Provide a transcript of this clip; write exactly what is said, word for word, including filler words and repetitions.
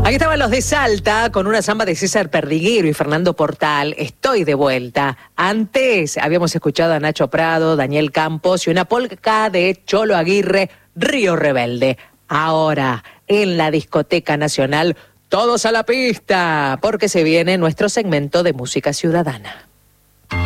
Aquí estaban los de Salta con una samba de César Perdiguero y Fernando Portal. Estoy de vuelta. Antes habíamos escuchado a Nacho Prado, Daniel Campos y una polka de Cholo Aguirre, Río Rebelde. Ahora, en la Discoteca Nacional, todos a la pista, porque se viene nuestro segmento de música ciudadana.